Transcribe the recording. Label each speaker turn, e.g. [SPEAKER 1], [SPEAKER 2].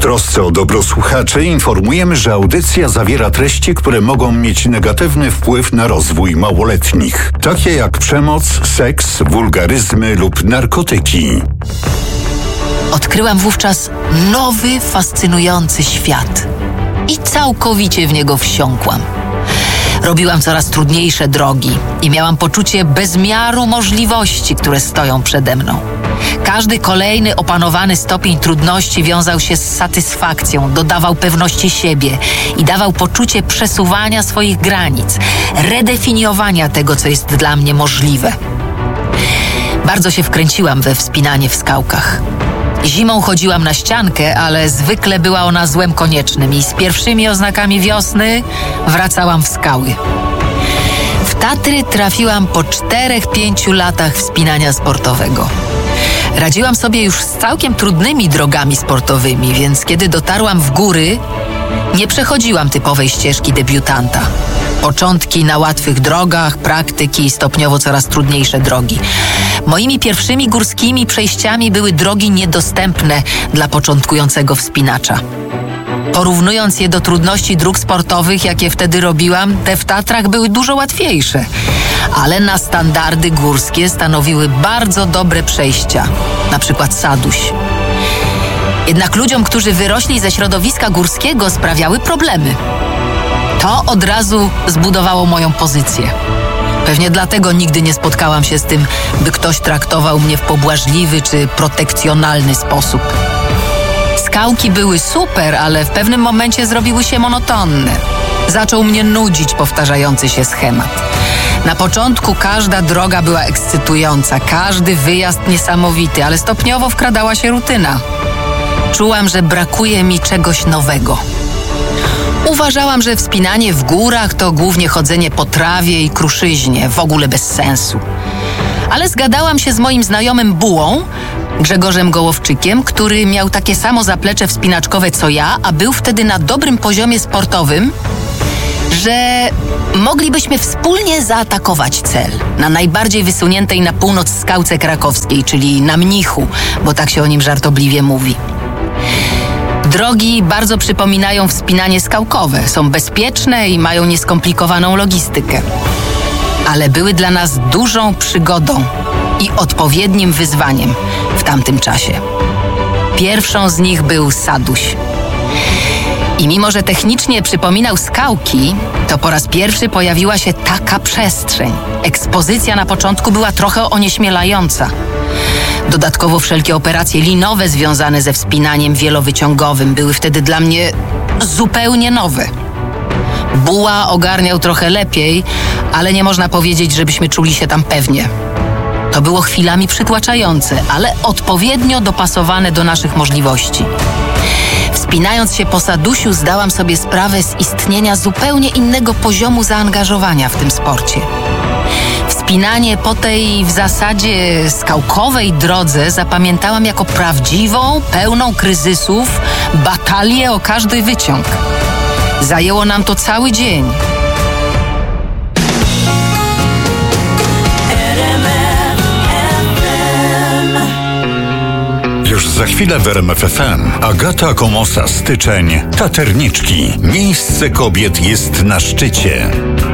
[SPEAKER 1] trosce o dobro słuchaczy informujemy, że audycja zawiera treści, które mogą mieć negatywny wpływ na rozwój małoletnich, takie jak przemoc, seks, wulgaryzmy lub narkotyki.
[SPEAKER 2] Odkryłam wówczas nowy, fascynujący świat i całkowicie w niego wsiąkłam. Robiłam coraz trudniejsze drogi i miałam poczucie bezmiaru możliwości, które stoją przede mną. Każdy kolejny opanowany stopień trudności wiązał się z satysfakcją, dodawał pewności siebie i dawał poczucie przesuwania swoich granic, redefiniowania tego, co jest dla mnie możliwe. Bardzo się wkręciłam we wspinanie w skałkach. Zimą chodziłam na ściankę, ale zwykle była ona złem koniecznym i z pierwszymi oznakami wiosny wracałam w skały. W Tatry trafiłam po 4-5 latach wspinania sportowego. Radziłam sobie już z całkiem trudnymi drogami sportowymi, więc kiedy dotarłam w góry, nie przechodziłam typowej ścieżki debiutanta. Początki na łatwych drogach, praktyki i stopniowo coraz trudniejsze drogi. Moimi pierwszymi górskimi przejściami były drogi niedostępne dla początkującego wspinacza. Porównując je do trudności dróg sportowych, jakie wtedy robiłam, te w Tatrach były dużo łatwiejsze, ale na standardy górskie stanowiły bardzo dobre przejścia, na przykład Saduś. Jednak ludziom, którzy wyrośli ze środowiska górskiego, sprawiały problemy. To od razu zbudowało moją pozycję. Pewnie dlatego nigdy nie spotkałam się z tym, by ktoś traktował mnie w pobłażliwy czy protekcjonalny sposób. Skałki były super, ale w pewnym momencie zrobiły się monotonne. Zaczął mnie nudzić powtarzający się schemat. Na początku każda droga była ekscytująca, każdy wyjazd niesamowity, ale stopniowo wkradała się rutyna. Czułam, że brakuje mi czegoś nowego. Uważałam, że wspinanie w górach to głównie chodzenie po trawie i kruszyźnie, w ogóle bez sensu. Ale zgadałam się z moim znajomym Bułą, Grzegorzem Gołowczykiem, który miał takie samo zaplecze wspinaczkowe co ja, a był wtedy na dobrym poziomie sportowym, że moglibyśmy wspólnie zaatakować cel na najbardziej wysuniętej na północ skałce krakowskiej, czyli na Mnichu, bo tak się o nim żartobliwie mówi. Drogi bardzo przypominają wspinanie skałkowe, są bezpieczne i mają nieskomplikowaną logistykę. Ale były dla nas dużą przygodą i odpowiednim wyzwaniem w tamtym czasie. Pierwszą z nich był Saduś. I mimo, że technicznie przypominał skałki, to po raz pierwszy pojawiła się taka przestrzeń. Ekspozycja na początku była trochę onieśmielająca. Dodatkowo wszelkie operacje linowe związane ze wspinaniem wielowyciągowym były wtedy dla mnie zupełnie nowe. Buła ogarniał trochę lepiej, ale nie można powiedzieć, żebyśmy czuli się tam pewnie. To było chwilami przytłaczające, ale odpowiednio dopasowane do naszych możliwości. Wspinając się po Sadusiu, zdałam sobie sprawę z istnienia zupełnie innego poziomu zaangażowania w tym sporcie. Wspinanie po tej w zasadzie skałkowej drodze zapamiętałam jako prawdziwą, pełną kryzysów, batalię o każdy wyciąg. Zajęło nam to cały dzień.
[SPEAKER 1] Już za chwilę w RMF FM Agata Komosa, Styczeń, Taterniczki. Miejsce kobiet jest na szczycie.